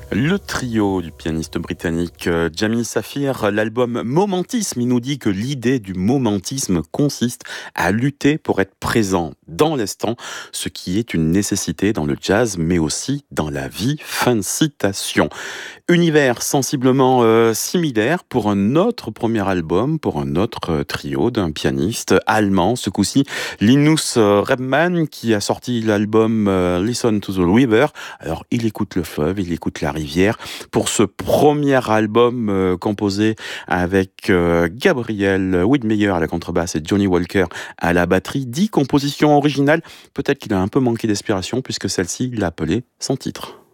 Le trio du pianiste britannique Jamie Saphir, l'album Momentisme, il nous dit que l'idée du momentisme consiste à lutter pour être présent dans l'instant, ce qui est une nécessité dans le jazz, mais aussi dans la vie. Fin de citation. Univers sensiblement similaire pour un autre premier album, pour un autre trio d'un pianiste allemand, ce coup-ci Linus Rebmann, qui a sorti l'album Listen to the River. Alors il écoute le fleuve, il écoute la rivière. Pour ce premier album composé avec Gabriel Widmeyer à la contrebasse et Johnny Walker à la batterie, 10 compositions originales. Peut-être qu'il a un peu manqué d'inspiration puisque celle-ci l'a appelée son titre.